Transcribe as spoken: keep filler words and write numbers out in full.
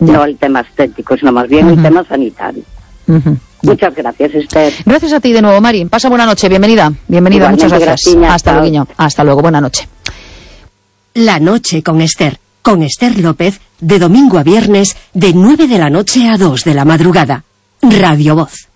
Ya. No el tema estético, sino más bien uh-huh. el tema sanitario. Uh-huh. Muchas gracias, Esther. Gracias a ti de nuevo, Mari. Pasa buena noche. Bienvenida. Bienvenida. Igualmente, muchas gracias. gracias. Hasta luego. Hasta luego. Buena noche. La noche con Esther. Con Esther López, de domingo a viernes, de nueve de la noche a dos de la madrugada. Radio Voz.